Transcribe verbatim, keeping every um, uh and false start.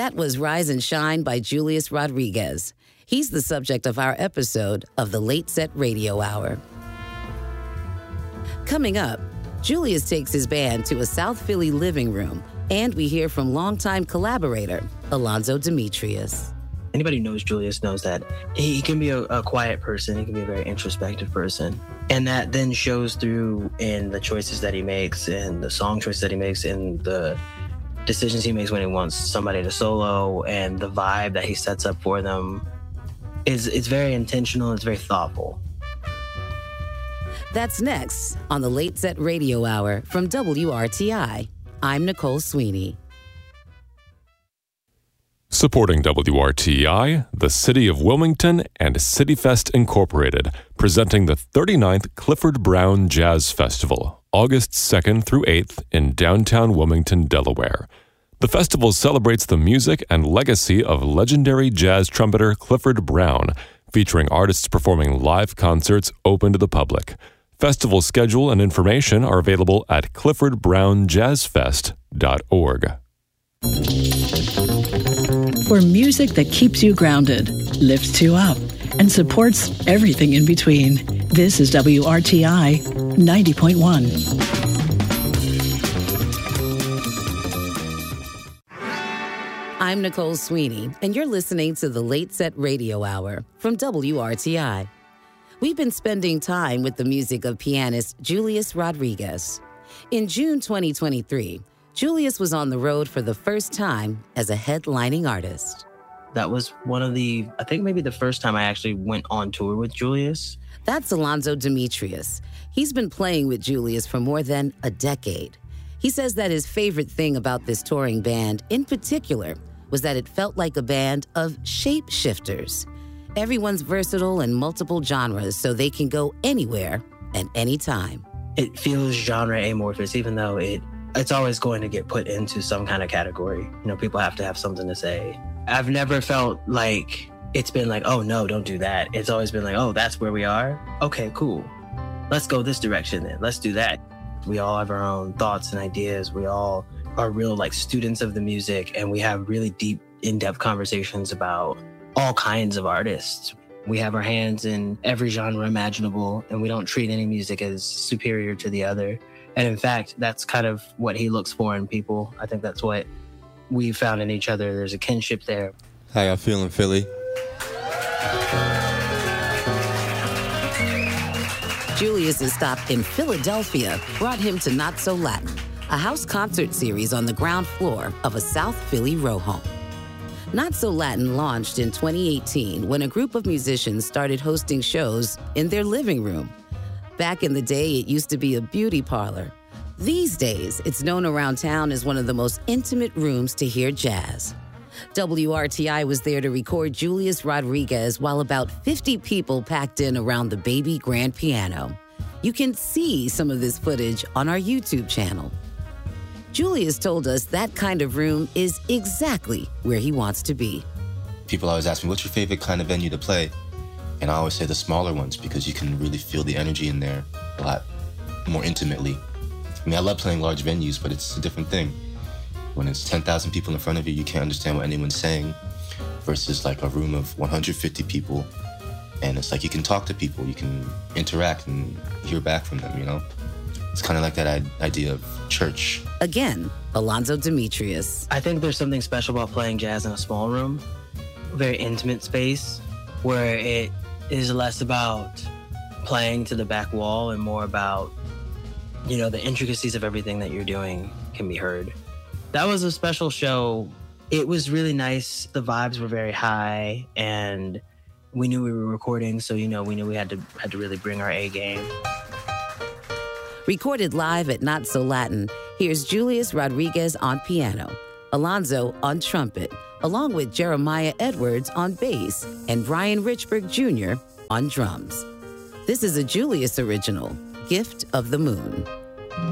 That was Rise and Shine by Julius Rodriguez. He's the subject of our episode of the Late Set Radio Hour. Coming up, Julius takes his band to a South Philly living room, and we hear from longtime collaborator Alonzo Demetrius. Anybody who knows Julius knows that he can be a, a quiet person. He can be a very introspective person. And that then shows through in the choices that he makes and the song choices that he makes and the decisions he makes when he wants somebody to solo and the vibe that he sets up for them. Is it's very intentional. It's very thoughtful. That's next on the Late Set Radio Hour from W R T I. I'm Nicole Sweeney. Supporting W R T I, the City of Wilmington, and CityFest Incorporated, presenting the thirty-ninth Clifford Brown Jazz Festival, August second through eighth in downtown Wilmington, Delaware. The festival celebrates the music and legacy of legendary jazz trumpeter Clifford Brown, featuring artists performing live concerts open to the public. Festival schedule and information are available at clifford brown jazz fest dot org. For music that keeps you grounded, lifts you up, and supports everything in between, this is W R T I ninety point one. I'm Nicole Sweeney, and you're listening to the Late Set Radio Hour from W R T I. We've been spending time with the music of pianist Julius Rodriguez. In June twenty twenty-three, Julius was on the road for the first time as a headlining artist. That was one of the, I think maybe the first time I actually went on tour with Julius. That's Alonzo Demetrius. He's been playing with Julius for more than a decade. He says that his favorite thing about this touring band in particular was that it felt like a band of shapeshifters. Everyone's versatile in multiple genres, so they can go anywhere at any time. It feels genre amorphous, even though it it's always going to get put into some kind of category. You know, people have to have something to say. I've never felt like it's been like, oh, no, don't do that. It's always been like, oh, that's where we are? Okay, cool. Let's go this direction then. Let's do that. We all have our own thoughts and ideas. We all are real like students of the music, and we have really deep, in-depth conversations about all kinds of artists. We have our hands in every genre imaginable, and we don't treat any music as superior to the other. And in fact, that's kind of what he looks for in people. I think that's what we found in each other. There's a kinship there. How y'all feeling, Philly? Julius's stop in Philadelphia brought him to Not So Latin, a house concert series on the ground floor of a South Philly row home. Not So Latin launched in twenty eighteen when a group of musicians started hosting shows in their living room. Back in the day, it used to be a beauty parlor. These days, it's known around town as one of the most intimate rooms to hear jazz. W R T I was there to record Julius Rodriguez while about fifty people packed in around the baby grand piano. You can see some of this footage on our YouTube channel. Julius told us that kind of room is exactly where he wants to be. People always ask me, what's your favorite kind of venue to play? And I always say the smaller ones, because you can really feel the energy in there a lot more intimately. I mean, I love playing large venues, but it's a different thing. When it's ten thousand people in front of you, you can't understand what anyone's saying, versus like a room of one hundred fifty people. And it's like you can talk to people, you can interact and hear back from them, you know? It's kind of like that idea of church. Again, Alonzo Demetrius. I think there's something special about playing jazz in a small room, a very intimate space, where it is less about playing to the back wall and more about, you know, the intricacies of everything that you're doing can be heard. That was a special show. It was really nice. The vibes were very high, and we knew we were recording, so, you know, we knew we had to had to really bring our A game. Recorded live at Not So Latin, here's Julius Rodriguez on piano, Alonzo on trumpet, along with Jeremiah Edwards on bass and Brian Richburg Junior on drums. This is a Julius original, Gift of the Moon.